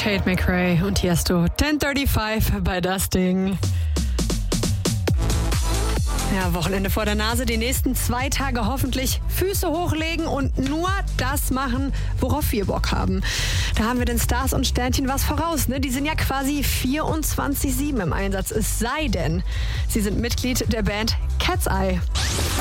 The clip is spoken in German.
Tate McRae und Tiesto 10:35 bei Das Ding. Ja, Wochenende vor der Nase, die nächsten 2 Tage hoffentlich Füße hochlegen und nur das machen, worauf wir Bock haben. Da haben wir den Stars und Sternchen was voraus, ne? Die sind ja quasi 24/7 im Einsatz, es sei denn, sie sind Mitglied der Band Cat's Eye.